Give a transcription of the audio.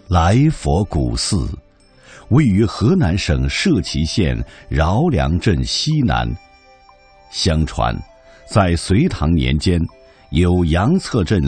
来佛古寺位于河南省社旗县饶梁镇西南。相传，在隋唐年间，有杨策镇